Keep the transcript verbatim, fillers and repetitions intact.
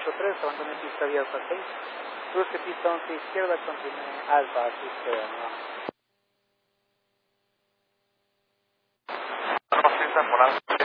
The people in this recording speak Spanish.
ocho tres, abandone pista vía Alfa seis, cruce pista once izquierda, continúe Alfa hacia izquierda, ¿no? Alfa seis por Alfa.